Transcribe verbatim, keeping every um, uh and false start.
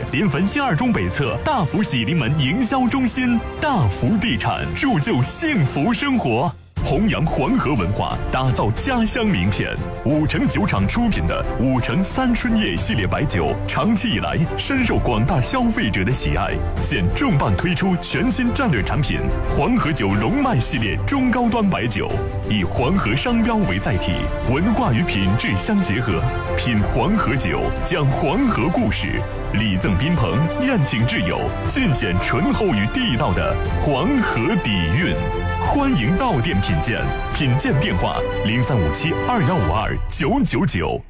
临汾新二中北侧大福喜临门营销中心，大福地产铸就幸福生活。弘扬黄河文化，打造家乡名片。五城酒厂出品的五城三春叶系列白酒，长期以来深受广大消费者的喜爱。现重磅推出全新战略产品黄河酒龙脉系列中高端白酒，以黄河商标为载体，文化与品质相结合。品黄河酒，讲黄河故事，礼赠宾朋，宴请挚友，尽显醇厚与地道的黄河底蕴。欢迎到店品鉴，品鉴电话零三五七二幺五二九九九。